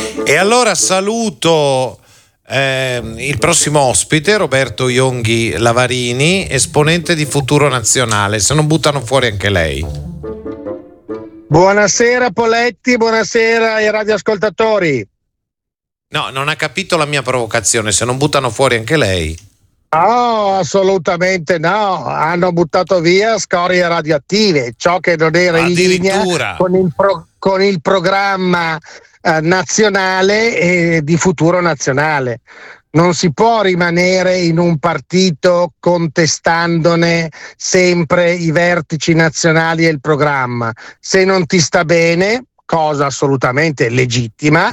E allora saluto il prossimo ospite, Roberto Ionghi Lavarini, esponente di Futuro Nazionale. Se non buttano fuori anche lei. Buonasera Poletti, buonasera ai radioascoltatori. No, non ha capito la mia provocazione. Se non buttano fuori anche lei. No, assolutamente no. Hanno buttato via scorie radioattive, ciò che non era in linea con il programma nazionale di Futuro Nazionale. Non si può rimanere in un partito contestandone sempre i vertici nazionali e il programma. Se non ti sta bene, cosa assolutamente legittima,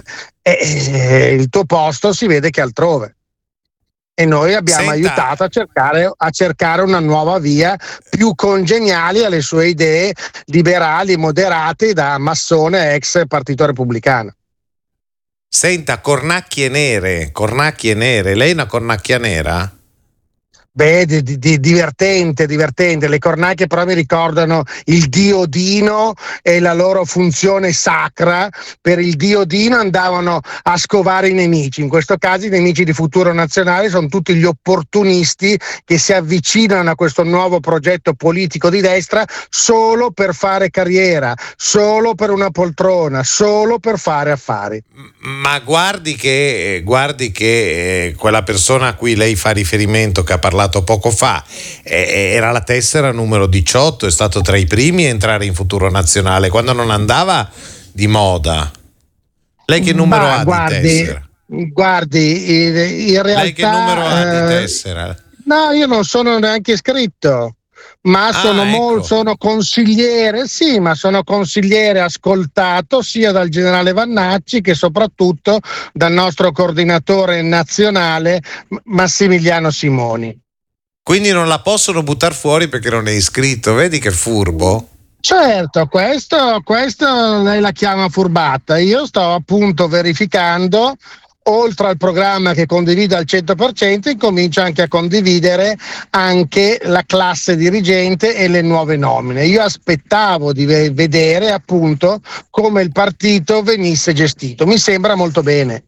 il tuo posto si vede che è altrove. E noi abbiamo aiutato a cercare una nuova via più congeniale alle sue idee liberali, moderate da massone ex Partito Repubblicano. Senta, cornacchie nere, lei è una cornacchia nera? Beh, divertente. Le cornacchie però mi ricordano il dio Odino e la loro funzione sacra. Per il dio Odino andavano a scovare i nemici. In questo caso i nemici di Futuro Nazionale sono tutti gli opportunisti che si avvicinano a questo nuovo progetto politico di destra solo per fare carriera, solo per una poltrona, solo per fare affari. Ma guardi che quella persona a cui lei fa riferimento, che ha parlato poco fa, era la tessera numero 18, è stato tra i primi a entrare in Futuro Nazionale quando non andava di moda. Lei che numero ha di tessera? Guardi, in realtà lei che numero ha di tessera? No, io non sono neanche iscritto, ma sono consigliere, sì, ma sono consigliere ascoltato sia dal generale Vannacci che soprattutto dal nostro coordinatore nazionale Massimiliano Simoni. Quindi non la possono buttare fuori perché non è iscritto, vedi che furbo? Certo, questo lei la chiama furbata. Io sto appunto verificando, oltre al programma che condivido al 100%, incomincio anche a condividere anche la classe dirigente e le nuove nomine. Io aspettavo di vedere appunto come il partito venisse gestito. Mi sembra molto bene,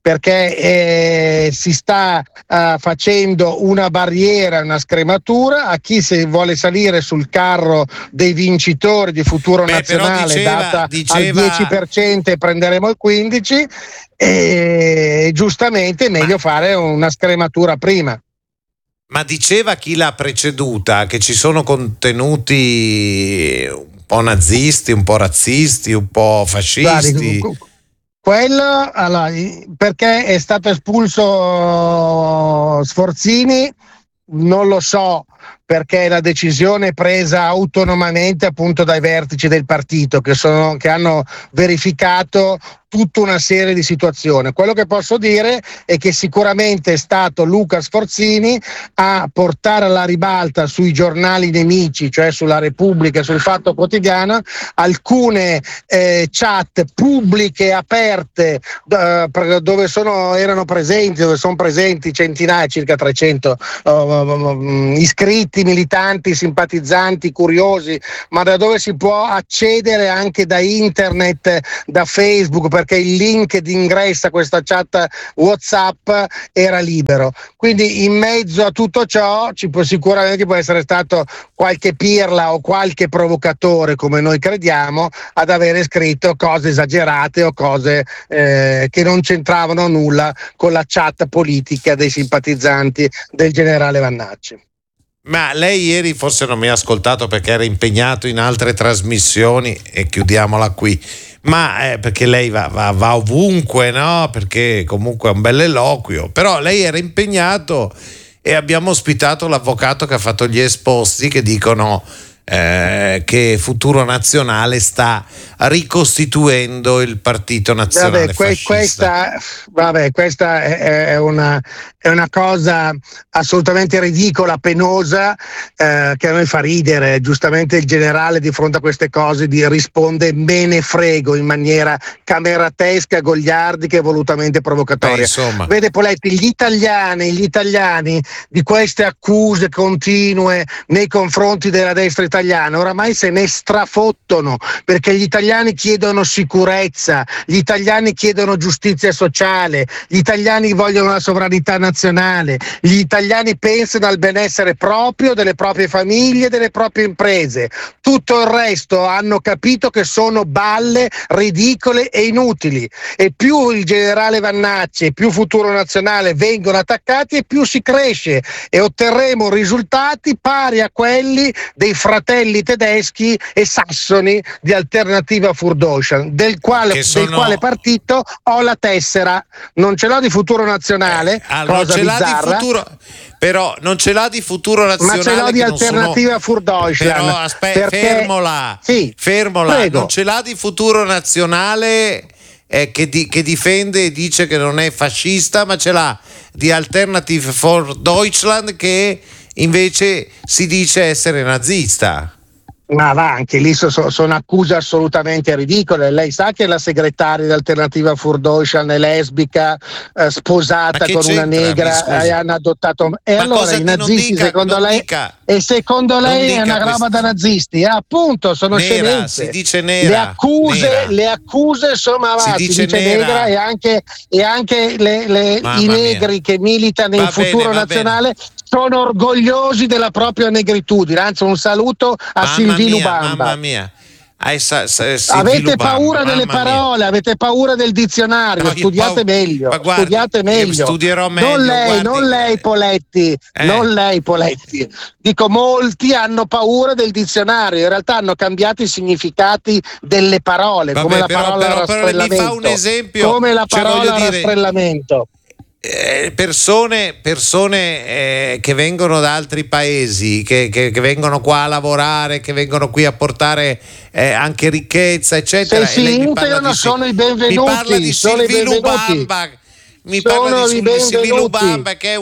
perché si sta facendo una barriera, una scrematura a chi se vuole salire sul carro dei vincitori di Futuro Nazionale, data al 10% e prenderemo il 15%, e giustamente è meglio fare una scrematura prima. Ma diceva chi l'ha preceduta che ci sono contenuti un po' nazisti, un po' razzisti, un po' fascisti. Quello, allora, perché è stato espulso Sforzini, non lo so, perché la decisione è presa autonomamente appunto dai vertici del partito che hanno verificato tutta una serie di situazioni. Quello che posso dire è che sicuramente è stato Luca Sforzini a portare alla ribalta sui giornali nemici, cioè sulla Repubblica e sul Fatto Quotidiano, alcune chat pubbliche aperte dove sono presenti centinaia, circa 300 iscritti, militanti, simpatizzanti, curiosi, ma da dove si può accedere anche da internet, da Facebook, perché il link d'ingresso a questa chat WhatsApp era libero. Quindi in mezzo a tutto ciò sicuramente può essere stato qualche pirla o qualche provocatore, come noi crediamo, ad avere scritto cose esagerate o cose che non c'entravano nulla con la chat politica dei simpatizzanti del generale Vannacci. Ma lei ieri forse non mi ha ascoltato perché era impegnato in altre trasmissioni, e chiudiamola qui. Ma perché lei va ovunque, no? Perché comunque è un bel eloquio. Però lei era impegnato e abbiamo ospitato l'avvocato che ha fatto gli esposti che dicono che Futuro Nazionale sta ricostituendo il Partito Nazionale fascista. Questa è una cosa assolutamente ridicola, penosa, che a noi fa ridere. Giustamente il generale di fronte a queste cose risponde me ne frego in maniera cameratesca, goliardica e volutamente provocatoria. Vede Poletti, gli italiani di queste accuse continue nei confronti della destra italiana oramai se ne strafottono, perché gli italiani chiedono sicurezza, gli italiani chiedono giustizia sociale, gli italiani vogliono la sovranità nazionale, gli italiani pensano al benessere proprio, delle proprie famiglie, delle proprie imprese. Tutto il resto hanno capito che sono balle ridicole e inutili, e più il generale Vannacci e più Futuro Nazionale vengono attaccati e più si cresce, e otterremo risultati pari a quelli dei fratelli tedeschi e sassoni di Alternativa für Deutschland, del quale partito ho la tessera, non ce l'ho di Futuro Nazionale, cosa bizzarra. Però non ce l'ha di Futuro Nazionale, ma ce l'ho di Alternativa für Deutschland. Però fermola, prego. Non ce l'ha di Futuro Nazionale che difende e dice che non è fascista, ma ce l'ha di Alternative for Deutschland che invece si dice essere nazista. Ma va, anche lì sono accuse assolutamente ridicole. Lei sa che la segretaria di Alternativa für Deutschland è lesbica, sposata con una negra, e hanno adottato. E allora i nazisti secondo lei è una roba da nazisti? Appunto, sono nera, scemenze. Si dice nera. Le accuse sono si dice nera, e anche i negri che militano in Futuro Nazionale sono orgogliosi della propria negritudine. Anzi, un saluto a Sylvie Lubamba. Mamma mia. Avete paura delle parole, avete paura del dizionario, studiate meglio. Studierò meglio. Non lei Poletti, Dico, molti hanno paura del dizionario, in realtà hanno cambiato i significati delle parole, come la parola rastrellamento. Mi fa un esempio, come la parola rastrellamento. Persone che vengono da altri paesi, che vengono qua a lavorare, che vengono qui a portare anche ricchezza, eccetera. Se si integrano sono i benvenuti. Mi parla di Sylvie Lubamba. Mi parla di Sylvie Lubamba, che è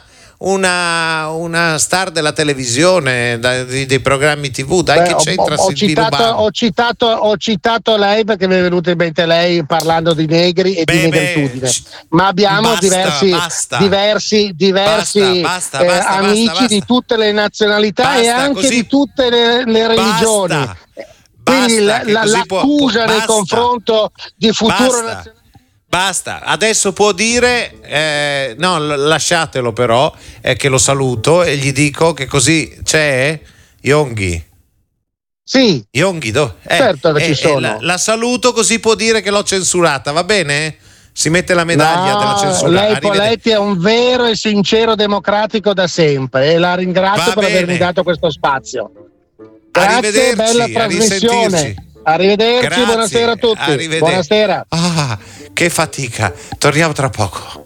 una star della televisione, dei programmi TV. Che c'entra Sylvie Lubamba? Ho citato lei perché mi è venuta in mente lei parlando di negri e di negritudine, ma abbiamo diversi amici di tutte le nazionalità e anche di tutte le religioni. Quindi l'accusa nei confronto di Futuro Nazionale. Basta, adesso può dire no, lasciatelo però, che lo saluto e gli dico che così c'è Yonghi. Sì, Yonghi, certo che ci sono. La saluto, così può dire che l'ho censurata, va bene? Si mette la medaglia della censura. Lei Poletti è un vero e sincero democratico da sempre, e la ringrazio per avermi dato questo spazio. Grazie, bella trasmissione. Arrivederci, grazie, buonasera a tutti. Buonasera. Che fatica, torniamo tra poco.